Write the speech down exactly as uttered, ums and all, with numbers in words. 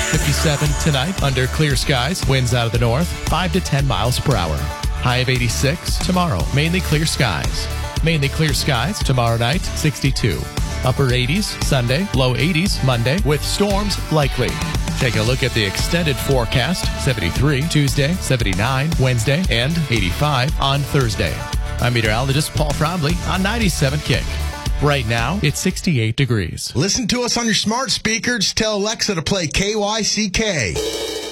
fifty-seven tonight under clear skies. Winds out of the north, five to ten miles per hour. High of eighty-six tomorrow. Mainly clear skies. Mainly clear skies tomorrow night, sixty-two. Upper eighties Sunday, low eighties Monday, with storms likely. Take a look at the extended forecast. seventy-three Tuesday, seventy-nine Wednesday, and eighty-five on Thursday. I'm meteorologist Paul Fromley on ninety-seven Kick. Right now, it's sixty-eight degrees. Listen to us on your smart speakers. Tell Alexa to play K Y C K.